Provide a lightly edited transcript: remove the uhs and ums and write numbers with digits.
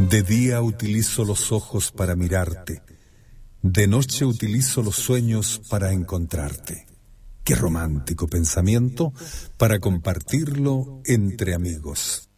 De día utilizo los ojos para mirarte, de noche utilizo los sueños para encontrarte. Qué romántico pensamiento para compartirlo entre amigos.